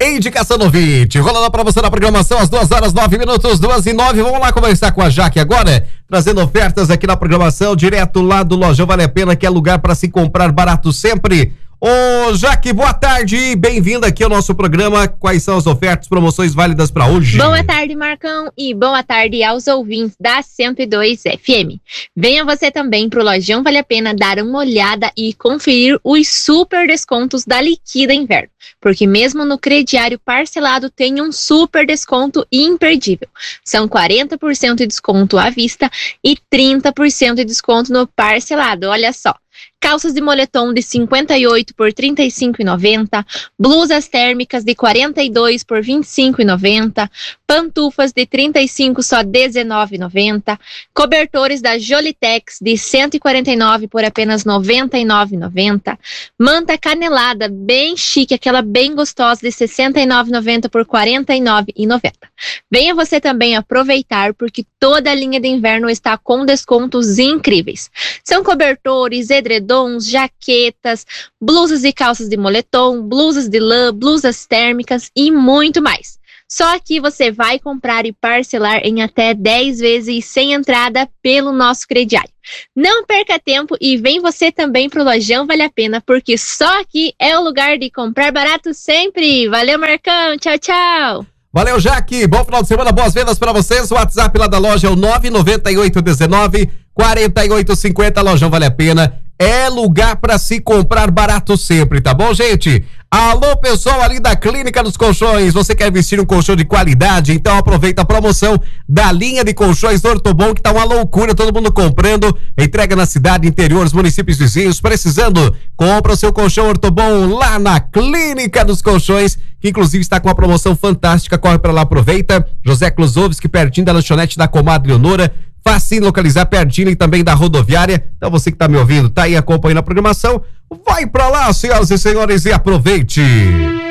Indicação do ouvinte, rolando pra você na programação às 2h09, 2h09. Vamos lá conversar com a Jaque agora, trazendo ofertas aqui na programação, direto lá do Lojão Vale a Pena, que é lugar para se comprar barato sempre. Ô Jaque, boa tarde, bem-vinda aqui ao nosso programa. Quais são as ofertas, promoções válidas para hoje? Boa tarde, Marcão, e boa tarde aos ouvintes da 102 FM. Venha você também pro Lojão Vale a Pena dar uma olhada e conferir os super descontos da Liquida Inverno, porque mesmo no crediário parcelado tem um super desconto imperdível. São 40% de desconto à vista e 30% de desconto no parcelado, olha só. Calças de moletom de 58 por R$ 35,90, blusas térmicas de 42 por R$ 25,90, pantufas de 35 só R$ 19,90, cobertores da Jolitex de 149 por apenas R$ 99,90, manta canelada bem chique, aquela bem gostosa de R$ 69,90 por R$ 49,90. Venha você também aproveitar, porque toda a linha de inverno está com descontos incríveis. São cobertores, edredons, jaquetas, blusas e calças de moletom, blusas de lã, blusas térmicas e muito mais. Só aqui você vai comprar e parcelar em até 10 vezes sem entrada pelo nosso crediário. Não perca tempo e vem você também pro Lojão Vale a Pena, porque só aqui é o lugar de comprar barato sempre. Valeu, Marcão. Tchau, tchau. Valeu, Jaque. Bom final de semana, boas vendas para vocês. O WhatsApp lá da loja é o 99819-4850. Lojão Vale a Pena. É lugar para se comprar barato sempre, tá bom, gente? Alô, pessoal ali da Clínica dos Colchões. Você quer vestir um colchão de qualidade? Então aproveita a promoção da linha de colchões Ortobon, que tá uma loucura, todo mundo comprando. Entrega na cidade, interior, os municípios vizinhos. Precisando? Compra o seu colchão Ortobon lá na Clínica dos Colchões, que inclusive está com uma promoção fantástica. Corre para lá, aproveita. José Kluzovski, pertinho da lanchonete da Comadre Leonora. Fácil localizar, pertinho e também da rodoviária. Então você que tá me ouvindo, tá aí acompanhando a programação, vai pra lá, senhoras e senhores, e aproveite!